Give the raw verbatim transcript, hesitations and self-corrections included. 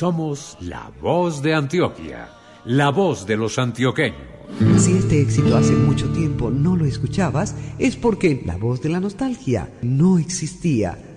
Somos la voz de Antioquia, la voz de los antioqueños. Si este éxito hace mucho tiempo no lo escuchabas, es porque la voz de la nostalgia no existía.